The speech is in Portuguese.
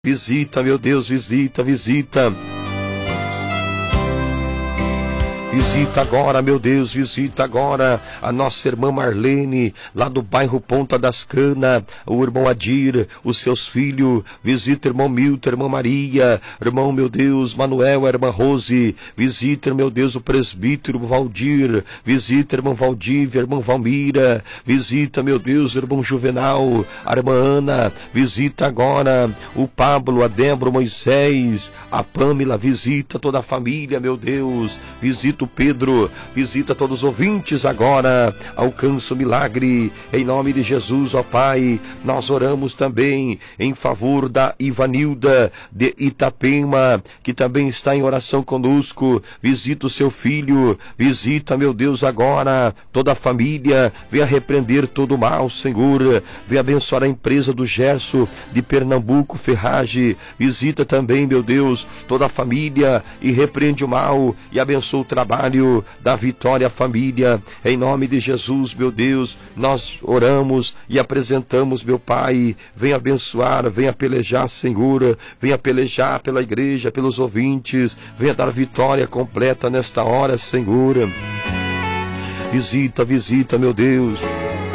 Visita, meu Deus, visita, visita. Visita agora, meu Deus, visita agora a nossa irmã Marlene, lá do bairro Ponta das Canas, o irmão Adir, os seus filhos, visita irmão Milton, irmã Maria, irmão, meu Deus, Manuel, a irmã Rose, visita, meu Deus, o presbítero Valdir, visita irmão Valdívia, irmã Valmira, visita, meu Deus, irmão Juvenal, a irmã Ana, visita agora o Pablo, a Débora, o Moisés, a Pâmela, visita toda a família, meu Deus, visita o Pedro, visita todos os ouvintes agora, alcança o milagre, em nome de Jesus, ó Pai. Nós oramos também em favor da Ivanilda de Itapema, que também está em oração conosco, visita o seu filho, visita, meu Deus, agora toda a família, venha repreender todo o mal, Senhor, venha abençoar a empresa do Gerson de Pernambuco, Ferragem, visita também, meu Deus, toda a família e repreende o mal e abençoa o trabalho da Vitória Família, em nome de Jesus, meu Deus, nós oramos e apresentamos, meu Pai, venha abençoar, venha pelejar, Senhor, venha pelejar pela igreja, pelos ouvintes, venha dar vitória completa nesta hora, Senhor. Visita, visita, meu Deus.